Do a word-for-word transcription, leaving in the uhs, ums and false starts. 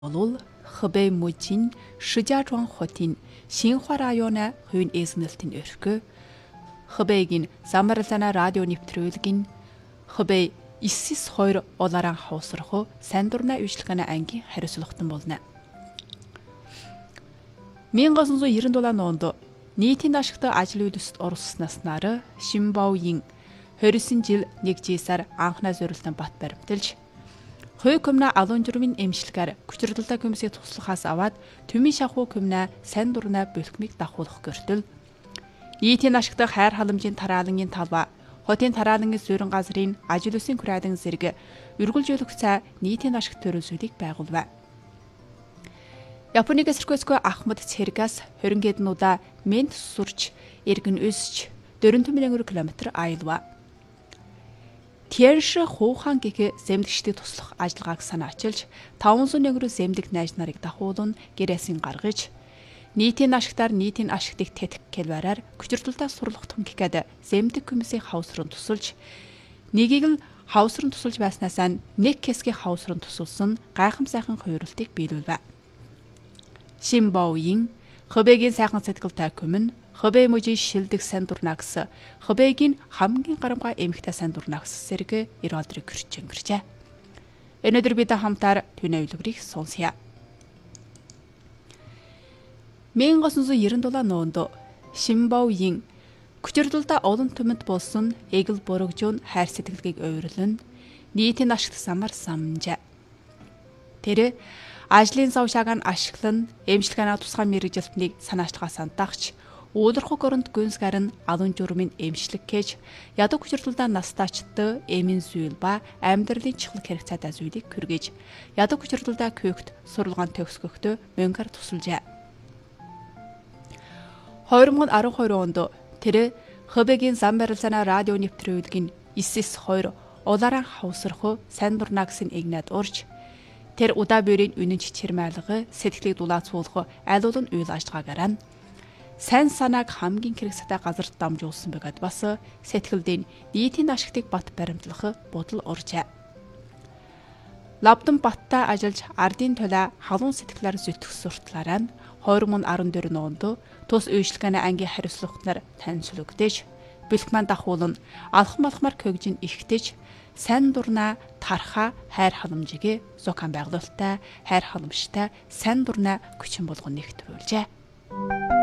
бол Хэбэй мужийн Шижажуан хотын Шинхua районы хувийн эзнэлтийн өрхөө Хэбэйгийн Замарлана радио нэвтрүүлгийн Хэбэй эс эс хоёр улаан хаусрах сайн дурна үйлчлэгээний ангийн хариуцлагатан болно. мянга тоғыз жүз тоқсан долоо онд нийтийн ашигтай ажил үйлсэд оролцсноос нар Шимбаогийн хорьсон жил нэг сар анхнаа зориулсан бат баримталж Хой комна алуун журмын эмчилгээр хүчирдэлтэй комиссийг туслахаас аваад төмийн шахуу комна сайн дурна бүлхмийг дахуулах гэртэл нийтийн ашигтай хайр халамжийн тараалангийн талбай хотын тараалангийн суурин газрын ажил үсийн хүрээдэн зэрэг үргэлжлүүлэх цай нийтийн ашигт төрөлсүүдийг байгуулв. Японы эсэргүүцгүй Ахмад Цэргас хорин гэдэн удаа мент сурч эргэн өсч дөрвөн километр аялва. Тянш Хухан гэх зэмдэгчдийг туслах ажиллагааг санаачилж таван сая рүү зэмдэг найз нарыг дахуулан гэрээсийн гаргаж нийтийн ашигтаар нийтийн ашигтыг тэтгэх хэлбэрээр хүчирдэлтэй сурлах том гэхэд зэмдэг комиссийн хавсрын тусалж нэгийг л хавсрын тусалж байснаасаа нэг хэсгийн хавсрын тусалсан гайхам сайхан хувирлтыг биелүүлв. Шимбаогийн Хэбэйгийн сайхан сэтгэлтэй комн Хэбэй мужийн шилдэг сайн дурнагс Хэбэйгийн хамгийн гарамгай эмэгтэй сайн дурнагс зэрэг Иролдрыг хүрч өнгөрчээ. Өнөөдөр бид хамтаар түүний үйлдвэрийг сонсъя. мянга тоғыз жүз тоқсан долоо онд Шимбаогийн хүчирдэлтэй олон түмэнд болсон эгэл бургжуун хайр сэтгэлгийг ойрлон нийтийн ашигт самар самжаа. Тэр ажлын савшааг нь ашиглан эмчилгээний тусгай мэрэгжилтнийг санаачлагаа сантагч Уулархаг оронд гүнсгэр нь алуун журмын эмчлэг гэж ядуу хүчирдэлтэй настаачтай эмийн зүйл ба амьдралын чихлэг хэрэгцээтэй зүйлийг хүргэж ядуу хүчирдэлтэй көгт суралгаан төгсгөхдөө мөнгөөр тусалжээ. две тысячи двадцать два онд тэр Хэбэйгийн Замарлана радио нэвтрүүлгийн эс эс хоёр улаан хавсрах сайн дурнагсын игнад урж тэр удаа бүрийн үнэн чичирмайлга сэтгэлийг дулаацуулах айлуулан үйл ажиллагаагаар сайн санааг хамгийн хэрэгцээтэй газарт дамжуулсан байгаад бас сэтгэлдээ нийтийн ашигтыг бат баримтлах бодол уржээ. Лавдан баттай ажиллаж ардын төлөө халуун сэтгэлээр зүтгэх сурталаараа нь две тысячи дөрвөн онд тус үйлчлэгээний ангийн хариуцлагатнаар танилцуулагдаж бэлтгэн дахуулан алхам алхмаар көгжин ихтэж сайн дурна тарха хайр халамжийг зохион байгуулалттай хайр халамжтай сайн дурна хүчин болгон нэгтгүүлжээ.